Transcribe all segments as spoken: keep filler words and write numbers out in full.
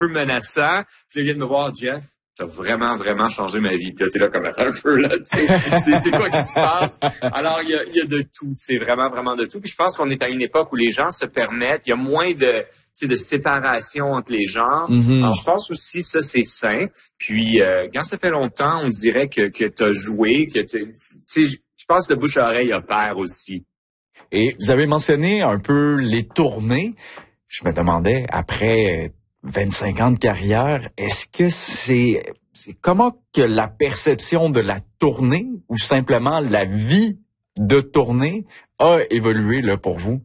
peu menaçant. Puis là, il vient de me voir, Jeff, t'as vraiment, vraiment changé ma vie. Puis là, t'es là comme attends un peu, là, tu sais, c'est, c'est quoi qui se passe? Alors, il y a, il y a de tout, c'est vraiment, vraiment de tout. Puis je pense qu'on est à une époque où les gens se permettent, il y a moins de, tu sais, de séparation entre les genres. Mm-hmm. Alors, je pense aussi, ça, c'est sain. Puis, euh, quand ça fait longtemps, on dirait que, que t'as joué, que tu sais, je pense que le bouche à oreille opère aussi. Et vous avez mentionné un peu les tournées. Je me demandais, après vingt-cinq ans de carrière, est-ce que c'est, c'est comment que la perception de la tournée ou simplement la vie de tournée a évolué là pour vous?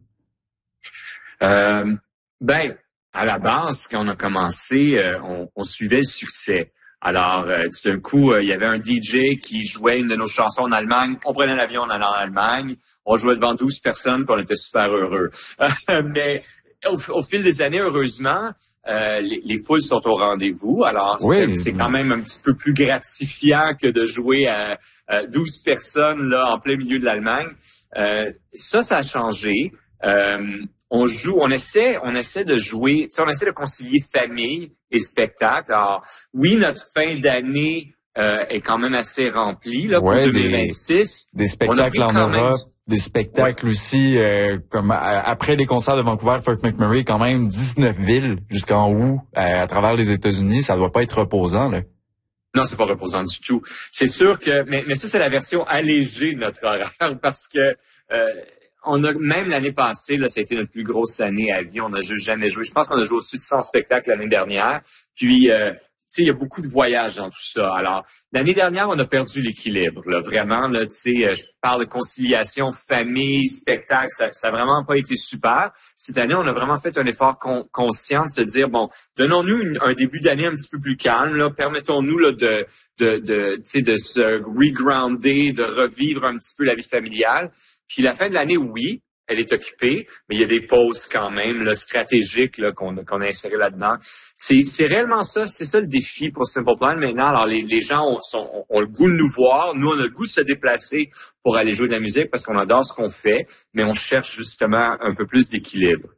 Euh, ben, à la base, quand on a commencé, euh, on, on suivait le succès. Alors, euh, tout d'un coup, euh, il y avait un D J qui jouait une de nos chansons en Allemagne. On prenait l'avion, on allait en Allemagne. On jouait devant douze personnes, puis on était super heureux. Mais au, au fil des années, heureusement, euh, les, les foules sont au rendez-vous. Alors, oui, c'est, c'est quand même un petit peu plus gratifiant que de jouer à, à douze personnes là en plein milieu de l'Allemagne. Euh, ça, ça a changé. Euh, on joue, on essaie, on essaie de jouer, tu sais, on essaie de concilier famille et spectacle. Alors, oui, notre fin d'année euh, est quand même assez remplie là, ouais, pour deux mille vingt-six. Des, des spectacles en Europe, même... des spectacles ouais. aussi, euh, comme à, après les concerts de Vancouver, Fort McMurray, quand même dix-neuf villes jusqu'en août euh, à travers les États-Unis. Ça doit pas être reposant, là. Non, c'est pas reposant du tout. C'est sûr que, mais, mais ça, c'est la version allégée de notre horaire parce que euh, on a même l'année passée, là, ça a été notre plus grosse année à vie. On n'a juste jamais joué. Je pense qu'on a joué au-dessus de cent spectacles l'année dernière. Puis, euh, tu sais, il y a beaucoup de voyages dans tout ça. Alors, l'année dernière, on a perdu l'équilibre, là, vraiment. Là, tu sais, je parle de conciliation, famille, spectacle. Ça, ça a vraiment pas été super. Cette année, on a vraiment fait un effort con- conscient de se dire, bon, donnons-nous une, un début d'année un petit peu plus calme. Là, permettons-nous là de de de tu sais de se regrounder, de revivre un petit peu la vie familiale. Puis la fin de l'année, oui, elle est occupée, mais il y a des pauses quand même là, stratégiques là, qu'on, qu'on a insérées là-dedans. C'est, c'est réellement ça, c'est ça le défi pour Simple Plan maintenant. Alors les, les gens ont, sont, ont le goût de nous voir, nous on a le goût de se déplacer pour aller jouer de la musique parce qu'on adore ce qu'on fait, mais on cherche justement un peu plus d'équilibre.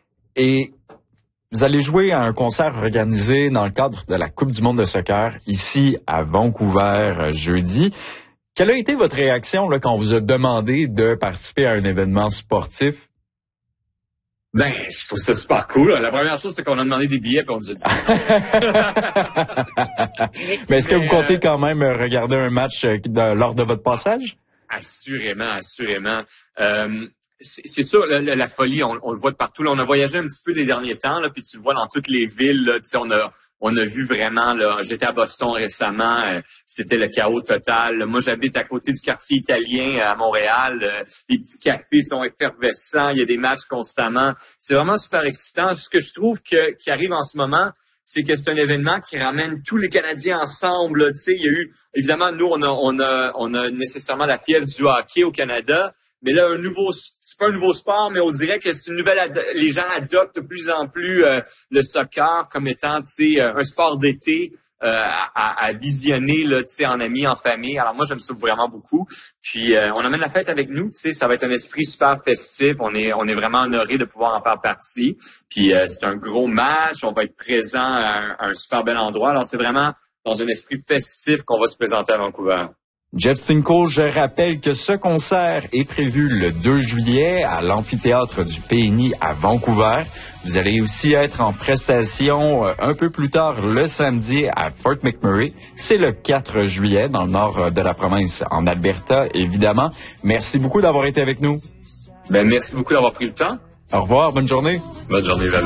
Et vous allez jouer à un concert organisé dans le cadre de la Coupe du monde de soccer ici à Vancouver jeudi. Quelle a été votre réaction là, quand on vous a demandé de participer à un événement sportif? Ben, je trouve ça super cool. La première chose, c'est qu'on a demandé des billets et on nous a dit. Mais est-ce que vous comptez quand même regarder un match de, lors de votre passage? Assurément, assurément. Euh, c'est, c'est sûr, la, la, la folie, on, on le voit de partout. Là, on a voyagé un petit peu les derniers temps, là, puis tu le vois dans toutes les villes. Là, tu sais, on a On a vu vraiment, là, j'étais à Boston récemment, euh, c'était le chaos total. Moi, j'habite à côté du quartier italien à Montréal. Euh, les petits cafés sont effervescents, il y a des matchs constamment. C'est vraiment super excitant. Ce que je trouve que, qui arrive en ce moment, c'est que c'est un événement qui ramène tous les Canadiens ensemble. Tu sais, il y a eu, évidemment, nous, on a, on a, on a nécessairement la fièvre du hockey au Canada. Mais là, un nouveau, c'est pas un nouveau sport, mais on dirait que c'est une nouvelle, ad- les gens adoptent de plus en plus euh, le soccer comme étant, tu sais, un sport d'été euh, à, à visionner, là, tu sais, en amis, en famille. Alors moi, j'aime ça vraiment beaucoup. Puis euh, on amène la fête avec nous, tu sais, ça va être un esprit super festif. On est, on est vraiment honoré de pouvoir en faire partie. Puis euh, c'est un gros match, on va être présent à un, à un super bel endroit. Alors c'est vraiment dans un esprit festif qu'on va se présenter à Vancouver. Jeff Stinko, je rappelle que ce concert est prévu le deux juillet à l'amphithéâtre du P N I à Vancouver. Vous allez aussi être en prestation un peu plus tard le samedi à Fort McMurray. C'est le quatre juillet dans le nord de la province, en Alberta, évidemment. Merci beaucoup d'avoir été avec nous. Ben, merci beaucoup d'avoir pris le temps. Au revoir, bonne journée. Bonne journée, Valérie.